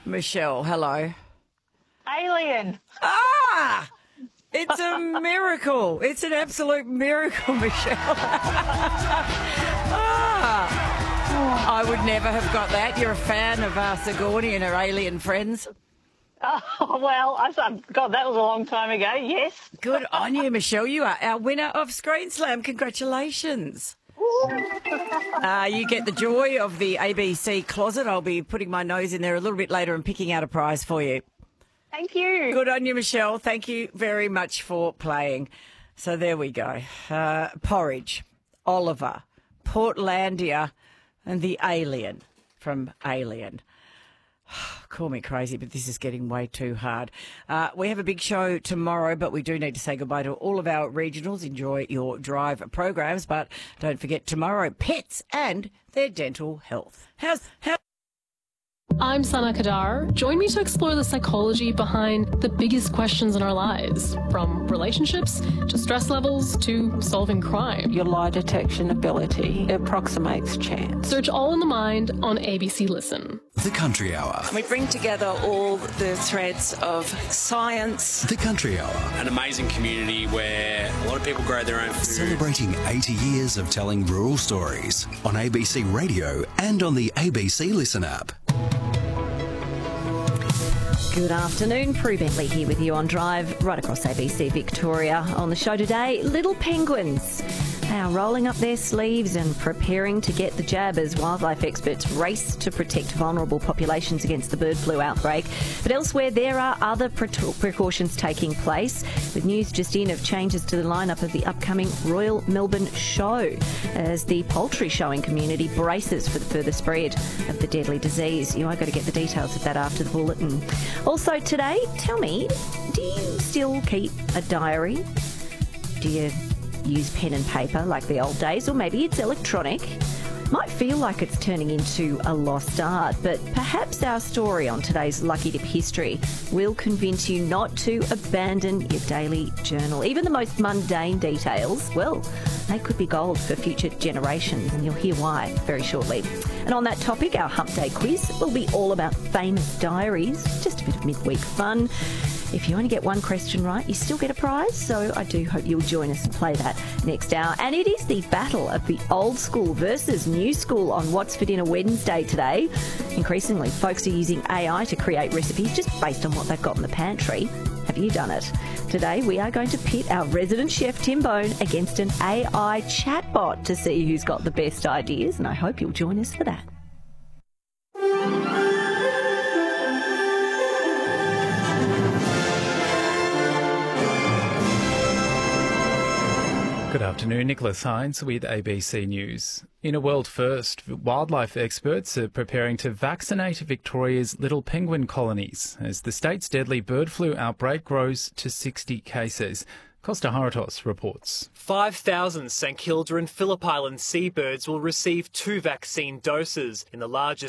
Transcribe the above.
Michelle, hello. Alien. Ah! It's a miracle. It's an absolute miracle, Michelle. I would never have got that. You're a fan of Sigourney and her alien friends. Oh, well, God, that was a long time ago, yes. Good on you, Michelle. You are our winner of Screen Slam. Congratulations. You get the joy of the ABC closet. I'll be putting my nose in there a little bit later and picking out a prize for you. Thank you. Good on you, Michelle. Thank you very much for playing. So there we go. Porridge, Oliver, Portlandia, and the alien from Alien. Call me crazy, but this is getting way too hard. We have a big show tomorrow, but we do need to say goodbye to all of our regionals. Enjoy your drive programs, but don't forget tomorrow, pets and their dental health. I'm Sana Kadar. Join me to explore the psychology behind the biggest questions in our lives, from relationships to stress levels to solving crime. Your lie detection ability approximates chance. Search All in the Mind on ABC Listen. The Country Hour. We bring together all the threads of science. The Country Hour. An amazing community where a lot of people grow their own food. Celebrating 80 years of telling rural stories on ABC Radio and on the ABC Listen app. Good afternoon, Prue Bentley here with you on Drive, right across ABC Victoria. On the show today, little penguins. They are rolling up their sleeves and preparing to get the jab as wildlife experts race to protect vulnerable populations against the bird flu outbreak. But elsewhere, there are other precautions taking place, with news just in of changes to the lineup of the upcoming Royal Melbourne Show, as the poultry showing community braces for the further spread of the deadly disease. I got to get the details of that after the bulletin. Also today, tell me, do you still keep a diary? Do you use pen and paper like the old days, or maybe it's electronic? Might feel like it's turning into a lost art, but perhaps our story on today's Lucky Dip history will convince you not to abandon your daily journal. Even the most mundane details, well, they could be gold for future generations, and you'll hear why very shortly. And on that topic, our Hump Day quiz will be all about famous diaries, just a bit of midweek fun. If you only get one question right, you still get a prize, so I do hope you'll join us and play that next hour. And it is the battle of the old school versus new school on What's for Dinner Wednesday today. Increasingly, folks are using AI to create recipes just based on what they've got in the pantry. Have you done it? Today, we are going to pit our resident chef, Tim Bone, against an AI chatbot to see who's got the best ideas, and I hope you'll join us for that. Good afternoon, Nicholas Hines with ABC News. In a world first, wildlife experts are preparing to vaccinate Victoria's little penguin colonies as the state's deadly bird flu outbreak grows to 60 cases. Costa Haratos reports. 5,000 St Kilda and Phillip Island seabirds will receive 2 vaccine doses in the largest